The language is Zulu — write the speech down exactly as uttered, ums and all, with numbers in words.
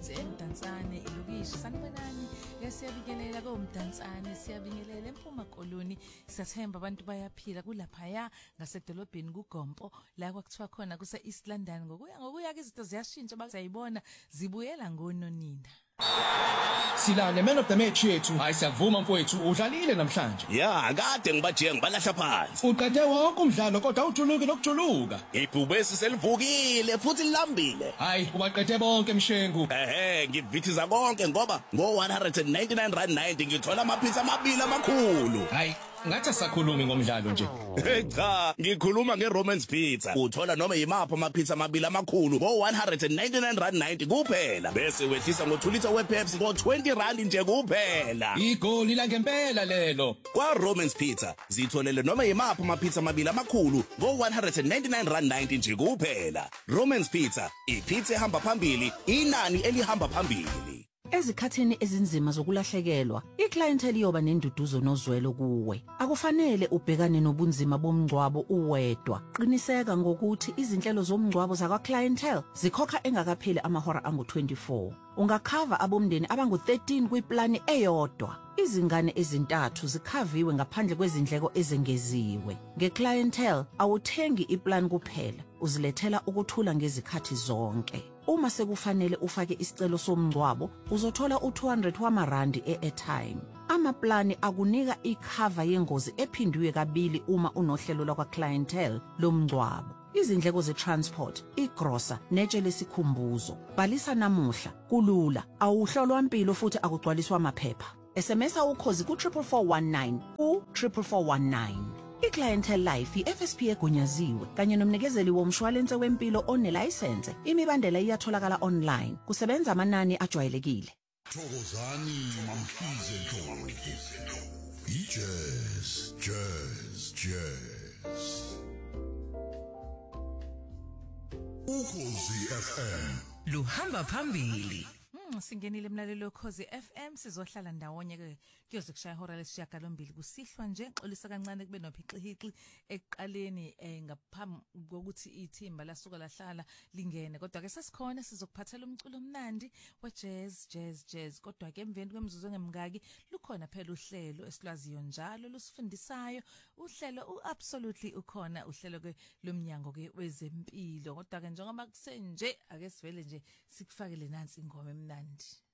ukuthi emdansane ilokishi sanibonani yasiyabingelela komdansane siyabingelela eMpuma Koloni siyathemba abantu bayaphila kulaphaya ngasedolobheni kuGompo la kwakuthiwa khona kuse East London ngokuya ngokuya izinto ziyashintsha bazayibona zibuyela ngononina. Silane man of the match yethu hayi siyavuma mfowethu udlalile namhlanje. Ya kade ngibaje ngibalahla phansi. Uqede wonke umdlalo kodwa ujuluke nokujuluka. Ibhubesi selivukile futhi lilambile. Hayi ubaqede bonke Mshengu. Ehhe ngivithiza konke ngoba ngo one ninety-nine rand ninety ngithola amapizza amabili amakhulu. Hayi ngathi asakhulumi ngomdlalo nje. Cha ngikhuluma ngeRomans Pizza. Uthola noma yimaphi amapizza amabili amakhulu ngo one ninety-nine rand ninety kuphela bese wehlisa ngo two liters wePepsi ngo twenty rand nje kuphela. Igoli la ngempela lelo. Kwa Romans Pizza zitholele noma yimaphi amapizza amabili amakhulu ngo one ninety-nine rand ninety nje kuphela. Romans Pizza ipizza ehamba phambili inani elihamba phambili. Ezikhathini ezinzima zokulahlekelwa, iclientele iyoba nenduduzo nozwelo kuwe. Akufanele ubhekane nobunzima bomngcwabo uwedwa. Qiniseka ngokuthi izinhlelo zomngcwabo zakwa clientele zikhokha engakapheli amahora angu twenty-four. Ungakhava abomndeni abangu thirteen kwiplani eyodwa. Izingane ezintathu zikhaviwe ngaphandle kwezindleko ezengeziwe. Ngeclientele awuthengi iplan kuphela, uzilethela ukuthula ngezikhathi zonke. Uma sekufanele ufake isicelo somngcwabo, uzothola u two hundred wamarandi e-airtime. Amaplani akunika ikhava yengozi ephindwe kabili uma unohlelo lwakwa clientele lomngcwabo. Izindleko ze-transport, igrosa, netshe lesikhumbuzo. Bhalisa namuhla, kulula, awuhlolwa impilo futhi akugcwaliswa amaphepha. S M S ukhozi ku four four one nine ku four four one nine. iClientele Life i-F S P egunyaziwe kanye nomnikezeli womshwalense wempilo onelicense. Imibandela iyatholakala online. Kusebenza amanani ajwayelekile. Thokozani mamkhize Ndlovu. Jazz, jazz, jazz. Ukhozi F M. Luhamba phambili. Singenile mlalelo Ukhozi F M sizohlala ndawonye ke kuyoze kushaya ihora lesishiyagalombili kusihlwa nje xolisa kancane kube nophixihixi eqaleni ngaphambi kokuthi ithimba lasuka lahlala lingene kodwa ke sesikhona sizokuphathela umculo omnandi we jazz jazz jazz kodwa ke emveni kwemizuzu ngemngaki lukhona phela uhlelo esilwaziyo njalo lusifundisayo uhlelo uabsolutely ukhona uhlelo ke lomnyango ke wezempilo kodwa ke njengoba kusenje ake sivele nje sikufakele nansi ingoma emnandi.